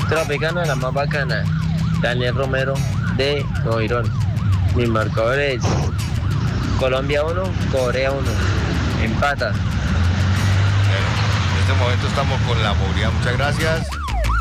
Tropicana, la más bacana. Daniel Romero de Noirón. Mi marcador es Colombia 1, Corea 1. Empata. Bueno, en este momento estamos con la movilidad. Muchas gracias.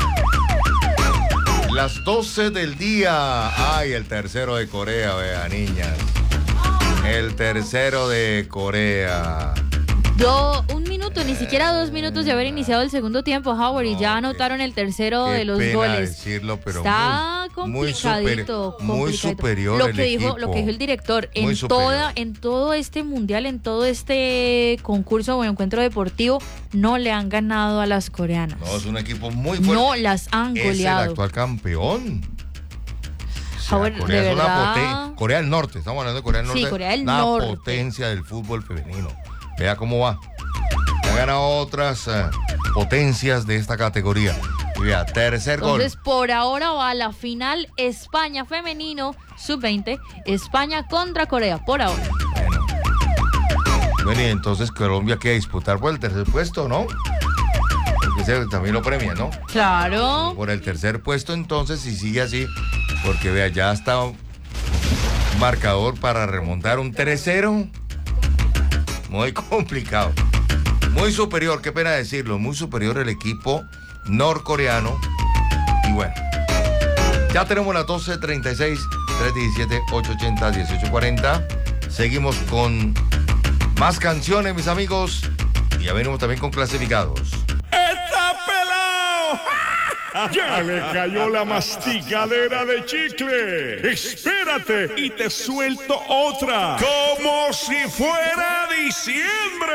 Las 12 del día. Ay, el tercero de Corea, vea, niñas. El tercero de Corea. Un minuto, ni siquiera 2 minutos de haber iniciado el segundo tiempo, Howard, y ya anotaron el tercero de los goles. Decirlo, pero está complicadito. Muy superior lo el que dijo el director, en todo este mundial, en todo este concurso o encuentro deportivo, no le han ganado a las coreanas. No, es un equipo muy fuerte. No las han goleado. Es el actual campeón. Howard, Corea de es verdad. Corea del Norte, estamos hablando de Corea del Norte. Sí, Corea del la Norte. Potencia del fútbol femenino. Vea cómo va. Ha ganado otras potencias de esta categoría. Y vea, tercer gol. Entonces, por ahora va a la final España femenino sub-20, España contra Corea, por ahora. Bueno, y entonces Colombia quiere disputar por el tercer puesto, ¿no? Porque ese también lo premia, ¿no? Claro. Por el tercer puesto, entonces, si sigue así, porque vea, ya está un marcador para remontar un 3-0. Muy complicado. Muy superior, qué pena decirlo, muy superior el equipo norcoreano. Y bueno, ya tenemos las 12:36, 317, 880, 1840. Seguimos con más canciones, mis amigos. Y ya venimos también con clasificados. ¡Está pelado! ¡Ya le cayó la masticadera de chicle! ¡Espérate! Y te suelto otra. ¡Como si fuera diciembre!